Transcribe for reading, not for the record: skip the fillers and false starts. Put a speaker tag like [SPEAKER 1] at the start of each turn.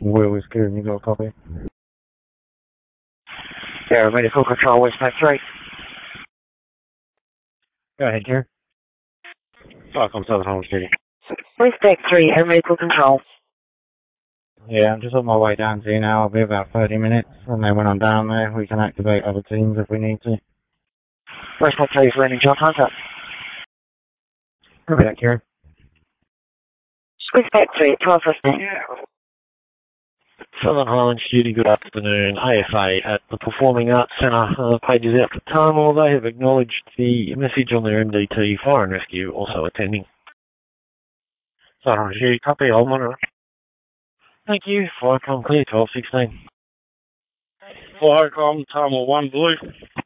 [SPEAKER 1] Will is good. You got a copy?
[SPEAKER 2] Yeah, medical control, Westpac 3.
[SPEAKER 1] Go ahead, Kieran.
[SPEAKER 3] Falcon Southern Home City.
[SPEAKER 2] Westpac 3, air medical control.
[SPEAKER 1] Yeah, I'm just on my way down to you now. I'll be about 30 minutes. And then when I'm down there, we can activate other teams if we need to.
[SPEAKER 2] Westpac 3 is landing John Hunter.
[SPEAKER 1] Copy that, Kieran.
[SPEAKER 2] Westpac 3, 12 listening.
[SPEAKER 3] Southern Highlands Duty, good afternoon. AFA at the Performing Arts Centre. Pages out for Tamil. They have acknowledged the message on their MDT. Fire and Rescue also attending. Southern Highlands Duty, copy. I'll monitor. Thank you. Fire come clear, 1216.
[SPEAKER 4] Flycom, Tamil 1 Blue.